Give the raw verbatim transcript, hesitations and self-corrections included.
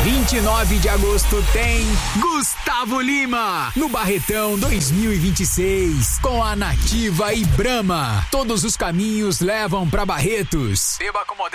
vinte e nove de agosto tem Gustavo Lima no Barretão dois mil e vinte e seis com a Nativa e Brahma. Todos os caminhos levam pra Barretos. Beba com